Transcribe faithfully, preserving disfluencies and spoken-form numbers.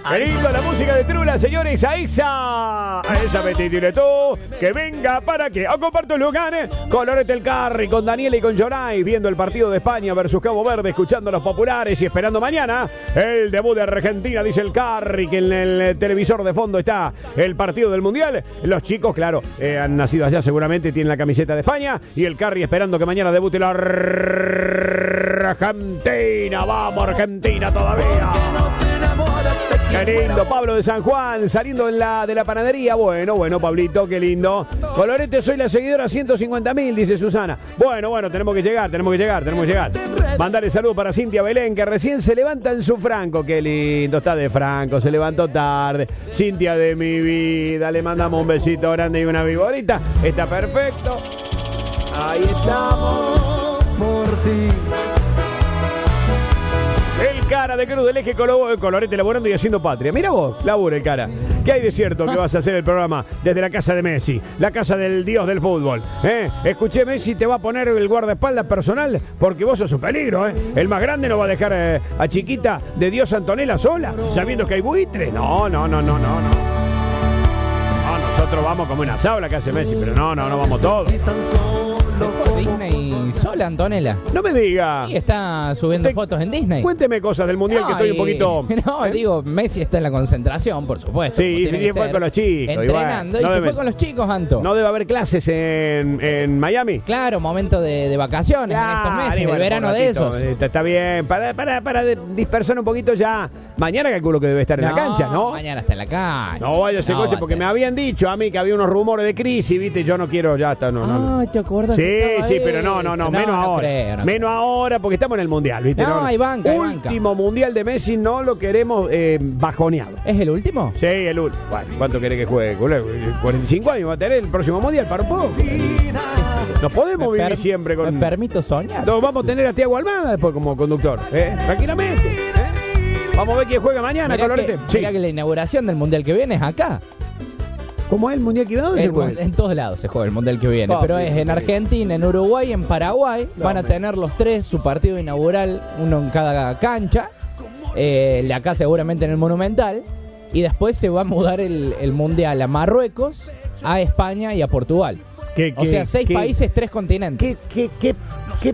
Qué lindo la música de Trula, señores. A esa, a esa petitile tú, que venga para que a comparto el lugar con Lorete el Carri, con Daniela y con Jonay, viendo el partido de España versus Cabo Verde, escuchando a los populares y esperando mañana el debut de Argentina, dice el Carri, que en el televisor de fondo está el partido del Mundial. Los chicos, claro, eh, han nacido allá, seguramente tienen la camiseta de España, y el Carri esperando que mañana debute la Argentina. Vamos, Argentina todavía. Qué lindo, Pablo de San Juan, saliendo en la, de la panadería. Bueno, bueno, Pablito, qué lindo. Colorete, soy la seguidora ciento cincuenta mil, dice Susana. Bueno, bueno, tenemos que llegar, tenemos que llegar, tenemos que llegar. Mandale saludos para Cintia Belén, que recién se levanta en su Franco. Qué lindo, está de Franco, se levantó tarde. Cintia de mi vida, le mandamos un besito grande y una viborita. Está perfecto. Ahí estamos. Por ti. El cara de Cruz del Eje Colorete laburando y haciendo patria. Mira vos, labura el cara. ¿Qué hay de cierto que vas a hacer el programa desde la casa de Messi? La casa del dios del fútbol. ¿eh? Escuché, Messi te va a poner el guardaespaldas personal porque vos sos un peligro. ¿eh? El más grande no va a dejar eh, a chiquita de Dios Antonella sola, sabiendo que hay buitre. No, no, no, no, no, no. No, nosotros vamos como una sabla que hace Messi, pero no, no, no vamos todos. Se fue a Disney sola, Antonella. No me diga. Y está subiendo Te, fotos en Disney. Cuénteme cosas del Mundial, no, que estoy y, un poquito... No, ¿eh? digo, Messi está en la concentración, por supuesto. Sí, y fue con los chicos. Entrenando, y, bueno, y no se debe, fue con los chicos, Anto. No debe haber clases en, en Miami. Claro, momento de, de vacaciones claro, en estos meses, bueno, el verano de esos. Está, está bien, para, para, para dispersar un poquito ya. Mañana calculo que debe estar en no, la cancha, ¿no? Mañana está en la cancha. No vaya a ser no, cosa, porque me habían dicho a mí que había unos rumores de crisis, ¿viste? Yo no quiero, ya está, no, no. Ay, ¿te acuerdas? Sí, sí, ahí? Pero no, no, no, no menos no ahora. Creo, no menos creo. ahora, porque estamos en el Mundial, ¿viste? No, hay banca, hay Último banca. Mundial de Messi, no lo queremos eh, bajoneado. ¿Es el último? Sí, el último. Bueno, ¿cuánto querés que juegue? cuarenta y cinco años va a tener el próximo Mundial, para un poco. No podemos vivir siempre con... Me permito soñar. No, vamos a tener a Thiago Almada después como conductor, ¿eh? Tranquilamente, ¿eh? Vamos a ver quién juega mañana, mirá Colorete. Que, sí. Mirá que la inauguración del Mundial que viene es acá. ¿Cómo es el Mundial que viene? ¿Dónde el, se juega? En todos lados se juega el Mundial que viene. Oh, pero sí, es en Argentina, en Uruguay, en Paraguay. No, van a tener los tres su partido inaugural, uno en cada cancha. Eh, el de acá seguramente en el Monumental. Y después se va a mudar el, el Mundial a Marruecos, a España y a Portugal. ¿Qué, qué, o sea, seis qué, países, tres continentes. ¿Qué, qué, qué, qué